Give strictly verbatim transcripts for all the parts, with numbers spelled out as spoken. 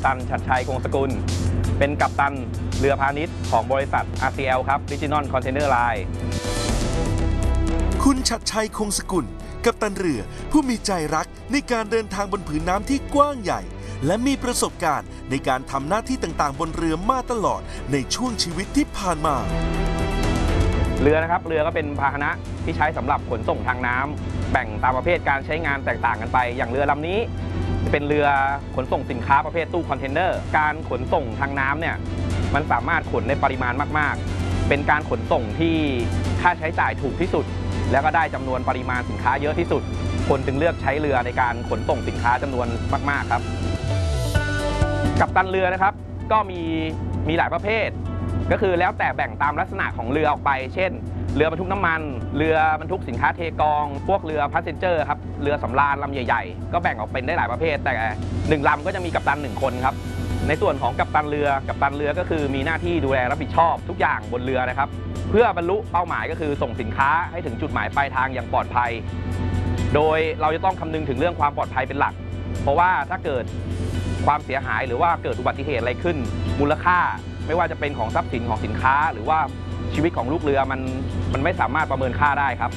ตันชัดชัยคงสกุลเป็นกัปตันเรือพาณิชย์ของบริษัท อาร์ ซี แอล ครับ Regional Container Line คุณชัดชัยคงสกุลกัปตันเรือผู้มีใจรักในการเดินทางบนผืนน้ำที่กว้างใหญ่และมีประสบการณ์ในการทำหน้าที่ต่างๆบนเรือมาตลอดในช่วงชีวิตที่ผ่านมาเรือนะครับเรือก็เป็นพาหนะที่ใช้สำหรับขนส่งทางน้ำแบ่งตามประเภทการใช้งานแตกต่างกันไปอย่างเรือลำนี้เป็นเรือขนส่งสินค้าประเภทตู้คอนเทนเนอร์การขนส่งทางน้ำเนี่ยมันสามารถขนในปริมาณมากๆเป็นการขนส่งที่ค่าใช้จ่ายถูกที่สุดแล้วก็ได้จำนวนปริมาณสินค้าเยอะที่สุดคนจึงเลือกใช้เรือในการขนส่งสินค้าจำนวนมากๆครับกัปตันเรือนะครับก็มีมีหลายประเภทก็คือแล้วแต่แบ่งตามลักษณะของเรือออกไปเช่นเรือบรรทุกน้ำมันเรือบรรทุกสินค้าเทกองพวกเรือพาสเซนเจอร์ครับเรือสำราญลำใหญ่ๆก็แบ่งออกเป็นได้หลายประเภทแต่หนึ่งลำก็จะมีกัปตันหนึ่งคนครับในส่วนของกัปตันเรือกัปตันเรือก็คือมีหน้าที่ดูแลรับผิดชอบทุกอย่างบนเรือนะครับเพื่อบรรลุเป้าหมายก็คือส่งสินค้าให้ถึงจุดหมายปลายทางอย่างปลอดภัยโดยเราจะต้องคำนึงถึงเรื่องความปลอดภัยเป็นหลักเพราะว่าถ้าเกิดความเสียหายหรือว่าเกิดอุบัติเหตุอะไรขึ้นมูลค่าไม่ว่าจะเป็นของทรัพย์สินของสินค้าหรือว่าชีวิตของลูกเรือมันมันไม่สามารถประเมินค่าได้ครับ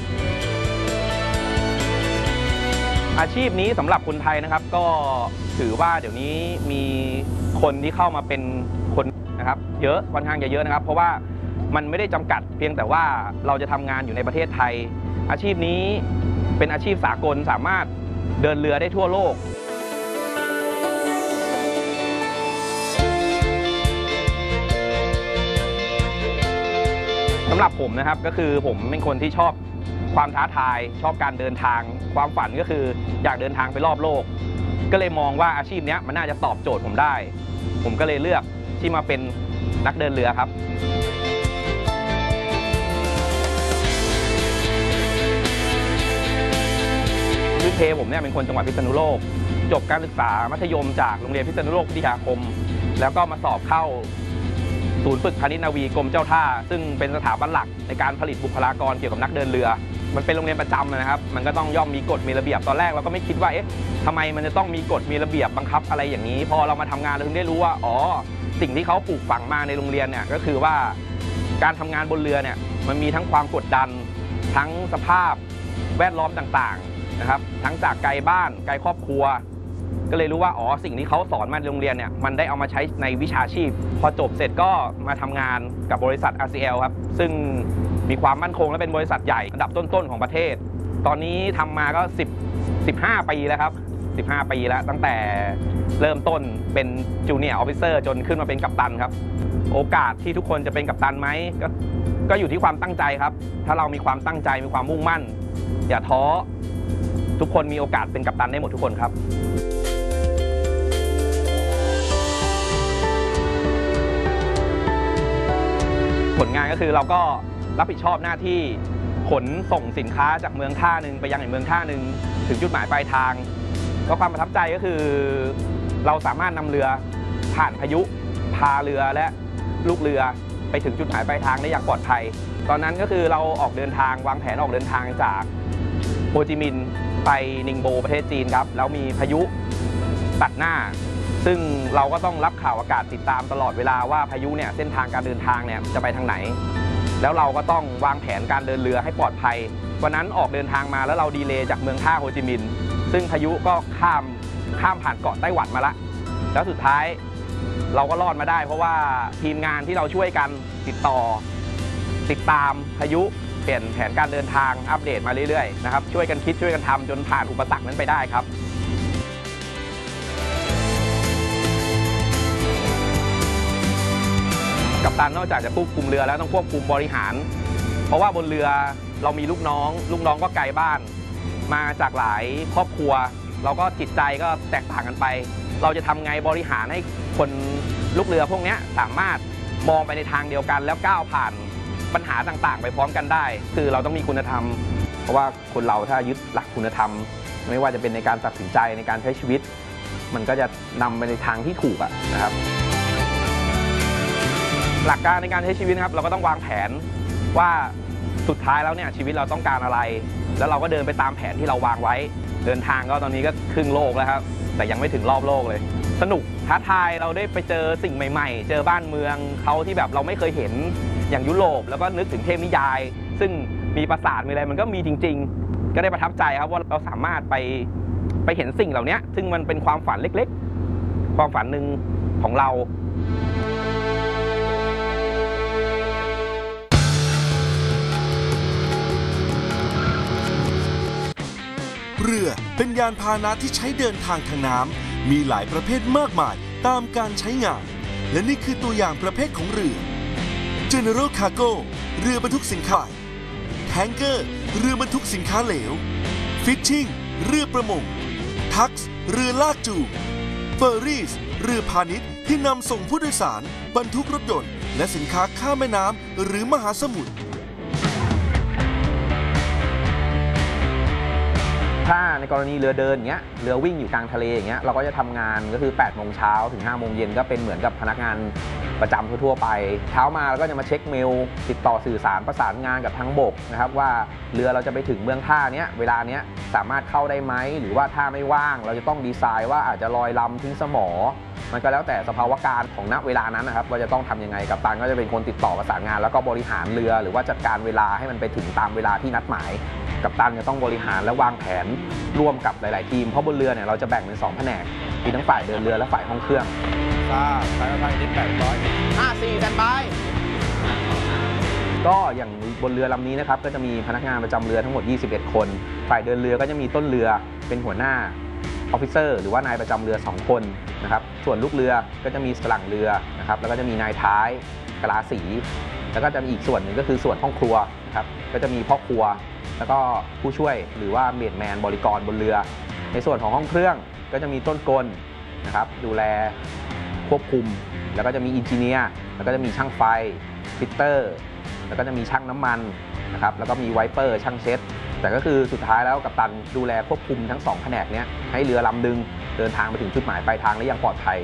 อาชีพนี้สำหรับคนไทยนะครับก็ถือว่าเดี๋ยวนี้มีคนที่เข้ามาเป็นคนนะครับเยอะค่อนข้างจะเยอะนะครับเพราะว่ามันไม่ได้จำกัดเพียงแต่ว่าเราจะทำงานอยู่ในประเทศไทยอาชีพนี้เป็นอาชีพสากลสามารถเดินเรือได้ทั่วโลกสำหรับผมนะครับก็คือผมเป็นคนที่ชอบความท้าทายชอบการเดินทางความฝันก็คืออยากเดินทางไปรอบโลกก็เลยมองว่าอาชีพนี้มันน่าจะตอบโจทย์ผมได้ผมก็เลยเลือกที่มาเป็นนักเดินเรือครับพื้นเพผมเนี่ยเป็นคนจังหวัดพิษณุโลกจบการศึกษามัธยมจากโรงเรียนพิษณุโลกวิทยาคมแล้วก็มาสอบเข้าศูนย์ฝึกพาณิชย์นาวีกรมเจ้าท่าซึ่งเป็นสถาบันหลักในการผลิตบุคลากรเกี่ยวกับนักเดินเรือมันเป็นโรงเรียนประจำนะครับมันก็ต้องย่อมมีกฎมีระเบียบตอนแรกเราก็ไม่คิดว่าเอ๊ะทำไมมันจะต้องมีกฎมีระเบียบบังคับอะไรอย่างนี้พอเรามาทำงานเราถึงได้รู้ว่าอ๋อสิ่งที่เขาปลูกฝังมาในโรงเรียนเนี่ยก็คือว่าการทำงานบนเรือเนี่ยมันมีทั้งความกดดันทั้งสภาพแวดล้อมต่างๆนะครับทั้งจากไกลบ้านไกลครอบครัวก็เลยรู้ว่าอ๋อสิ่งที่เขาสอนมาในโรงเรียนเนี่ยมันได้เอามาใช้ในวิชาชีพพอจบเสร็จก็มาทำงานกับบริษัท อาร์ ซี แอล ครับซึ่งมีความมั่นคงและเป็นบริษัทใหญ่อันดับต้นๆของประเทศตอนนี้ทำมาก็สิบ สิบห้าปีแล้วครับสิบห้าปีแล้วตั้งแต่เริ่มต้นเป็นจูเนียร์ออฟฟิเซอร์จนขึ้นมาเป็นกัปตันครับโอกาสที่ทุกคนจะเป็นกัปตันไหมก็ก็อยู่ที่ความตั้งใจครับถ้าเรามีความตั้งใจมีความมุ่งมั่นอย่าท้อทุกคนมีโอกาสเป็นกัปตันได้หมดทุกคนครับผลงานก็คือเราก็รับผิดชอบหน้าที่ขนส่งสินค้าจากเมืองท่าหนึ่งไปยังอีกเมืองท่าหนึ่งถึงจุดหมายปลายทางก็ความประทับใจก็คือเราสามารถนำเรือผ่านพายุพาเรือและลูกเรือไปถึงจุดหมายปลายทางได้อย่างปลอดภัยตอนนั้นก็คือเราออกเดินทางวางแผนออกเดินทางจากโฮจิมินห์ไปนิงโบประเทศจีนครับแล้วมีพายุตัดหน้าซึ่งเราก็ต้องรับข่าวอากาศติดตามตลอดเวลาว่าพายุเนี่ยเส้นทางการเดินทางเนี่ยจะไปทางไหนแล้วเราก็ต้องวางแผนการเดินเรือให้ปลอดภัยวันนั้นออกเดินทางมาแล้วเราดีเลย์จากเมืองท่าโฮจิมินห์ซึ่งพายุก็ข้ามข้ามผ่านเกาะไต้หวันมาละแล้วสุดท้ายเราก็รอดมาได้เพราะว่าทีมงานที่เราช่วยกันติดต่อติดตามพายุเปลี่ยนแผนการเดินทางอัปเดตมาเรื่อยๆนะครับช่วยกันคิดช่วยกันทำจนผ่านอุปสรรคนั้นไปได้ครับกัปตันนอกจากจะควบคุมเรือแล้วต้องควบคุมบริหารเพราะว่าบนเรือเรามีลูกน้องลูกน้องก็ไกลบ้านมาจากหลายครอบครัวเราก็จิตใจก็แตกต่างกันไปเราจะทำไงบริหารให้คนลูกเรือพวกนี้สามารถมองไปในทางเดียวกันแล้วก้าวผ่านปัญหาต่างๆไปพร้อมกันได้คือเราต้องมีคุณธรรมเพราะว่าคนเราถ้ายึดหลักคุณธรรมไม่ว่าจะเป็นในการตัดสินใจในการใช้ชีวิตมันก็จะนำไปในทางที่ถูกนะครับหลักการในการใช้ชีวิตนะครับเราก็ต้องวางแผนว่าสุดท้ายแล้วเนี่ยชีวิตเราต้องการอะไรแล้วเราก็เดินไปตามแผนที่เราวางไว้เดินทางก็ตอนนี้ก็ครึ่งโลกแล้วครับแต่ยังไม่ถึงรอบโลกเลยสนุกท้าทายเราได้ไปเจอสิ่งใหม่ๆเจอบ้านเมืองเขาที่แบบเราไม่เคยเห็นอย่างยุโรปแล้วก็นึกถึงเทพนิยายซึ่งมีปราสาทมีอะไรมันก็มีจริงๆก็ได้ประทับใจครับว่าเราสามารถไปไปเห็นสิ่งเหล่านี้ซึ่งมันเป็นความฝันเล็กๆความฝันหนึ่งของเราเรือเป็นยานพาหนะที่ใช้เดินทางทางน้ำมีหลายประเภทมากมายตามการใช้งานและนี่คือตัวอย่างประเภทของเรือ General Cargo เรือบรรทุกสินค้า Tanker เรือบรรทุกสินค้าเหลว Fishing เรือประมง Tux เรือลากจูง Ferries เรือพาณิชย์ที่นำส่งผู้โดยสารบรรทุกรถยนต์และสินค้าข้ามแม่น้ำหรือมหาสมุทรถ้าในกรณีเรือเดินอย่างเงี้ยเรือวิ่งอยู่กลางทะเลอย่างเงี้ยเราก็จะทำงานก็คือแปดโมงเช้าถึงห้าโมงเย็นก็เป็นเหมือนกับพนักงานประจำทั่วๆไปเช้ามาเราก็จะมาเช็คเมลติดต่อสื่อสารประสานงานกับทางบกนะครับว่าเรือเราจะไปถึงเมืองท่าเนี้ยเวลาเนี้ยสามารถเข้าได้ไหมหรือว่าถ้าไม่ว่างเราจะต้องดีไซน์ว่าอาจจะลอยลำทิ้งสมอมันก็แล้วแต่สภาวะการของณเวลานั้นนะครับว่าจะต้องทำยังไงกัปตันก็จะเป็นคนติดต่อประสานงานแล้วก็บริหารเรือหรือว่าจัดการเวลาให้มันไปถึงตามเวลาที่นัดหมายกัปตันจะต้องบริหารและวางแผนร่วมกับหลายๆทีมเพราะบนเรือเนี่ยเราจะแบ่งเป็นสองแผนกมีทั้งฝ่ายเดินเรือและฝ่ายห้องเครื่องทราบใช้ทางนิดแปดร้อยห้าสี่กันไปก็อย่างบนเรือลำนี้นะครับก็จะมีพนักงานประจำเรือทั้งหมดยี่สิบเอ็ดคนฝ่ายเดินเรือก็จะมีต้นเรือเป็นหัวหน้าออฟฟิเซอร์หรือว่านายประจำเรือสองคนนะครับส่วนลูกเรือก็จะมีสลังเรือนะครับแล้วก็จะมีนายท้ายกะลาสีแล้วก็จะมีอีกส่วนหนึ่งก็คือส่วนห้องครัวนะครับก็จะมีพ่อครัวแล้วก็ผู้ช่วยหรือว่าเมดแมนบริกรบนเรือในส่วนของห้องเครื่องก็จะมีต้นกลนะครับดูแลควบคุมแล้วก็จะมีอินจิเนียร์แล้วก็จะมีช่างไฟฟิตเตอร์แล้วก็จะมีช่างน้ำมันนะครับแล้วก็มีไวเปอร์ช่างเช็ดแต่ก็คือสุดท้ายแล้วกัปตันดูแลควบคุมทั้งสองแผนกนี้ให้เรือลำดึงเดินทางไปถึงจุดหมายปลายทางได้อย่างปลอดภัย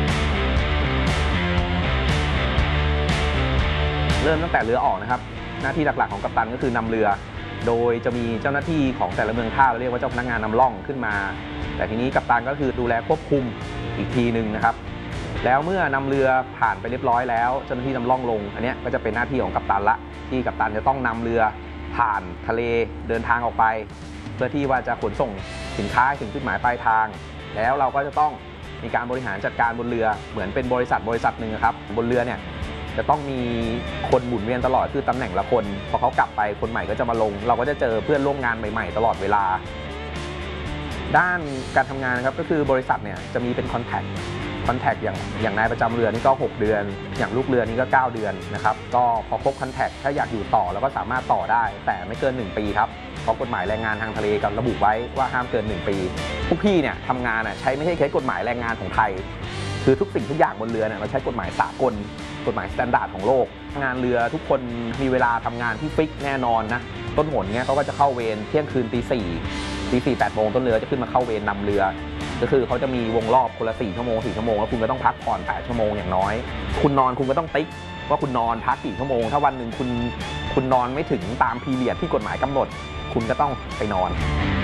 เริ่มตั้งแต่เรือออกนะครับหน้าที่หลักๆของกัปตันก็คือนำเรือโดยจะมีเจ้าหน้าที่ของแต่ละเมืองท่าเราเรียกว่าเจ้าพนักงานนำล่องขึ้นมาแต่ทีนี้กัปตันก็คือดูแลควบคุมอีกทีหนึ่งนะครับแล้วเมื่อนำเรือผ่านไปเรียบร้อยแล้วเจ้าหน้าที่นำล่องลงอันนี้ก็จะเป็นหน้าที่ของกัปตันละที่กัปตันจะต้องนำเรือผ่านทะเลเดินทางออกไปเพื่อที่ว่าจะขนส่งสินค้าถึงจุดหมายปลายทางแล้วเราก็จะต้องมีการบริหารจัดการบนเรือเหมือนเป็นบริษัทบริษัทหนึ่งครับบนเรือเนี่ยจะต้องมีคนหมุนเวียนตลอดคือตำแหน่งละคนพอเขากลับไปคนใหม่ก็จะมาลงเราก็จะเจอเพื่อนร่วมงานใหม่ๆตลอดเวลาด้านการทำงานครับก็คือบริษัทเนี่ยจะมีเป็นคอนแทคคอนแทคอย่างอย่างนายประจำเรือนี่ก็หกเดือนอย่างลูกเรือนี่ก็เก้าเดือนนะครับก็พอครบคอนแทคถ้าอยากอยู่ต่อเราก็สามารถต่อได้แต่ไม่เกินหนึ่งปีครับเพราะกฎหมายแรงงานทางทะเลกำหนดระบุไว้ว่าห้ามเกินหนึ่งปีพวกพี่เนี่ยทำงานใช้ไม่ใช่แค่กฎหมายแรงงานของไทยคือทุกสิ่งทุกอย่างบนเรือเนี่ยเราใช้กฎหมายสากลกฎหมายสแตนดาร์ดของโลกงานเรือทุกคนมีเวลาทำงานที่ฟิกแน่นอนนะต้นหนเนี่ยเขาก็จะเข้าเวรเที่ยงคืนตีสี่ตีสี่แปดโมงต้นเรือจะขึ้นมาเข้าเวรนำเรือก็คือเขาจะมีวงรอบคนละสี่ชั่วโมงสี่ชั่วโมงแล้วคุณก็ต้องพักผ่อนแปดชั่วโมงอย่างน้อยคุณนอนคุณก็ต้องติ๊กว่าคุณนอนพักกี่ชั่วโมงถ้าวันหนึ่งคุณคุณนอนไม่ถึงตามพีเรียดที่กฎหมายกำหนดคุณก็ต้องไปนอน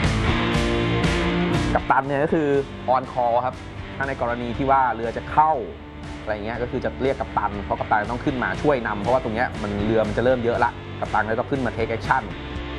กัปตันเนี่ยก็คือออนคอครับถ้าในกรณีที่ว่าเรือจะเข้าอะไรเงี้ยก็คือจะเรียกกัปตันเพราะกัปตันต้องขึ้นมาช่วยนำเพราะว่าตรงเนี้ยมันเรือมันจะเริ่มเยอะละกัปตันก็ต้องขึ้นมาเทคแอคชั่น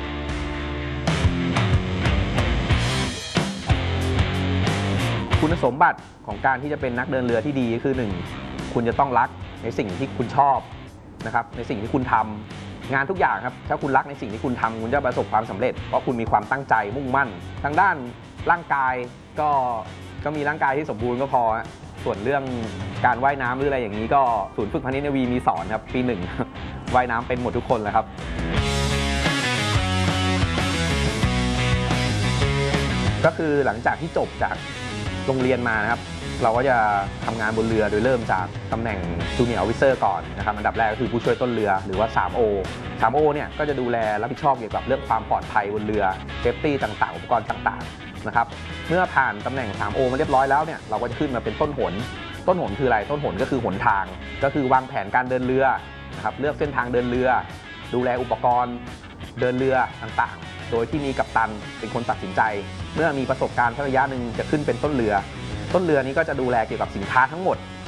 คุณสมบัติของการที่จะเป็นนักเดินเรือที่ดีคือหนึ่งคุณจะต้องรักในสิ่งที่คุณชอบนะครับในสิ่งที่คุณทำงานทุกอย่างครับถ้าคุณรักในสิ่งที่คุณทำคุณจะประสบความสำเร็จเพราะคุณมีความตั้งใจมุ่งมั่นทางด้านร่างกายก็ก็มีร่างกายที่สมบูรณ์ก็พอส่วนเรื่องการว่ายน้ำหรืออะไรอย่างนี้ก็ศูนย์ฝึกพาณิชย์นาวีมีสอนครับปีหนึ่งว่ายน้ำเป็นหมดทุกคนเลยครับก็คือหลังจากที่จบจากโรงเรียนมานะครับเราก็จะทำงานบนเรือโดยเริ่มจากตำแหน่งจูเนียร์ออฟฟิเซอร์ก่อนนะครับอันดับแรกก็คือผู้ช่วยต้นเรือหรือว่า ทรี โอ ทรี โอ เนี่ยก็จะดูแลรับผิดชอบเกี่ยวกับเรื่องความปลอดภัยบนเรือเซฟตี้ต่างๆอุปกรณ์ต่างๆนะครับเมื่อผ่านตำแหน่ง ทรี โอ มาเรียบร้อยแล้วเนี่ยเราก็จะขึ้นมาเป็นต้นหนต้นหนคืออะไรต้นหนก็คือหนทางก็คือวางแผนการเดินเรือนะครับเลือกเส้นทางเดินเรือดูแลอุปกรณ์เดินเรือต่างๆโดยที่มีกัปตันเป็นคนตัดสินใจเมื่อมีประสบการณ์ระยะหนึ่งจะขึ้นเป็นต้นเรือต้นเรือนี้ก็จะดูแลเกี่ยวกับสินค้าทั้งหมด